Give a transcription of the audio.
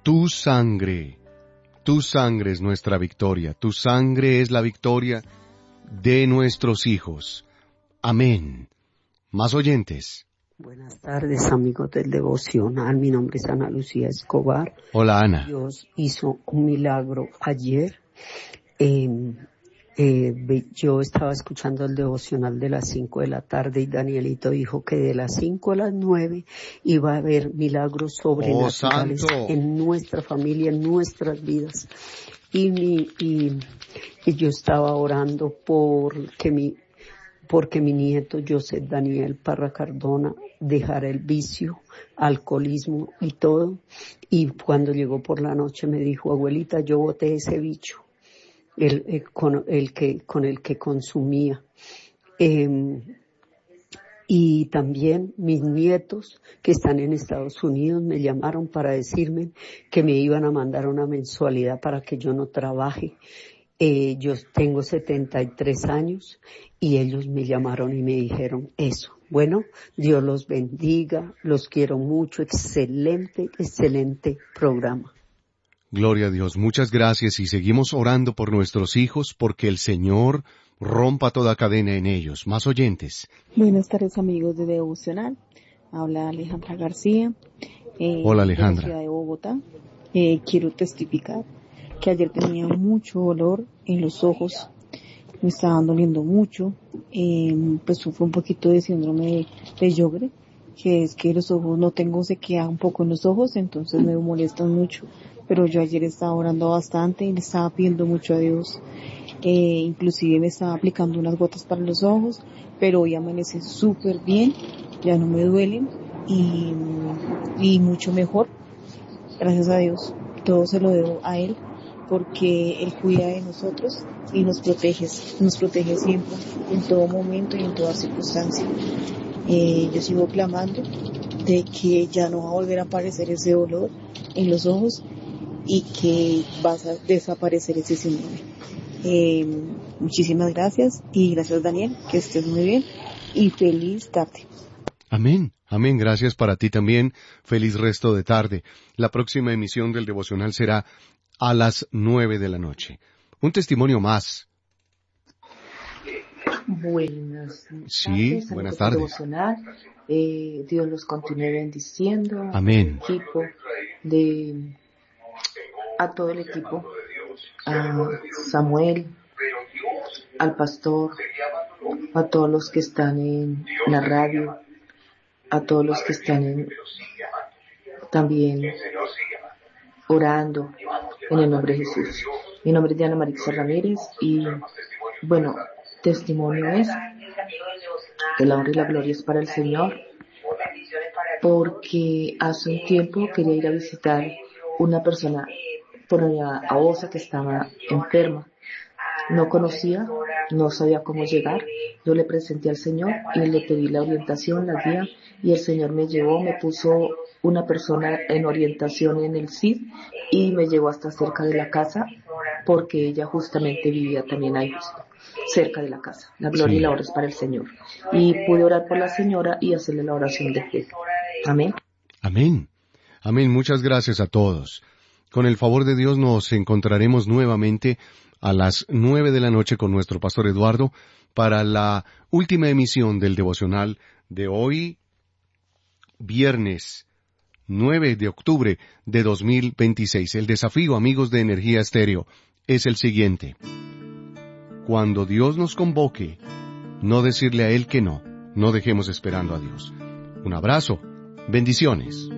Tu sangre es nuestra victoria, tu sangre es la victoria de nuestros hijos. Amén. Más oyentes. Buenas tardes, amigos del devocional. Mi nombre es Ana Lucía Escobar. Hola, Ana. Dios hizo un milagro ayer. Yo estaba escuchando el devocional de las 5 de la tarde y Danielito dijo que de las 5 a las 9 iba a haber milagros sobrenaturales en nuestra familia, en nuestras vidas. Y yo estaba orando porque mi nieto Joseph Daniel Parra Cardona dejara el vicio, alcoholismo y todo. Y cuando llegó por la noche me dijo, abuelita, yo boté ese bicho, con el que consumía. Y también mis nietos que están en Estados Unidos me llamaron para decirme que me iban a mandar una mensualidad para que yo no trabaje. Yo tengo 73 años y ellos me llamaron y me dijeron eso. Bueno, Dios los bendiga, los quiero mucho, excelente programa. Gloria a Dios, muchas gracias y seguimos orando por nuestros hijos porque el Señor rompa toda cadena en ellos. Más oyentes. Buenas tardes, amigos de Devocional. Habla Alejandra García. Hola, Alejandra. De la ciudad de Bogotá. Quiero testificar que ayer tenía mucho dolor en los ojos, me estaban doliendo mucho, pues sufro un poquito de síndrome de Sjögren, que es que los ojos no tengo sequedad un poco en los ojos, entonces me molestan mucho, pero yo ayer estaba orando bastante y le estaba pidiendo mucho a Dios, inclusive me estaba aplicando unas gotas para los ojos, pero hoy amanecí súper bien, ya no me duelen y mucho mejor, gracias a Dios, todo se lo debo a Él, porque Él cuida de nosotros y nos protege siempre, en todo momento y en toda circunstancia. Yo sigo clamando de que ya no va a volver a aparecer ese dolor en los ojos y que va a desaparecer ese síndrome. Muchísimas gracias y gracias, Daniel, que estés muy bien y feliz tarde. Amén. Amén. Gracias para ti también. Feliz resto de tarde. La próxima emisión del devocional será a las 9 de la noche. Un testimonio más. Buenas sí, tardes. Buenas tardes. Dios los continúe bendiciendo. Amén. A todo el equipo, a Samuel, al pastor, a todos los que están en la radio, a todos los que están también orando en el nombre de Jesús. Mi nombre es Diana Marixa Ramírez y bueno, testimonio es que la honra y la gloria es para el Señor, porque hace un tiempo quería ir a visitar una persona por allá a Osa que estaba enferma. No conocía, no sabía cómo llegar. Yo le presenté al Señor y le pedí la orientación, la guía, y el Señor me llevó, me puso una persona en orientación en el CID y me llevó hasta cerca de la casa porque ella justamente vivía también ahí cerca de la casa. La gloria y la honra es para el Señor. Y pude orar por la señora y hacerle la oración de fe. Amén. Amén. Amén. Muchas gracias a todos. Con el favor de Dios nos encontraremos nuevamente a las 9 de la noche con nuestro pastor Eduardo para la última emisión del devocional de hoy, viernes 9 de octubre de 2026. El desafío, amigos de Energía Estéreo, es el siguiente. Cuando Dios nos convoque, no decirle a Él que no. No dejemos esperando a Dios. Un abrazo. Bendiciones.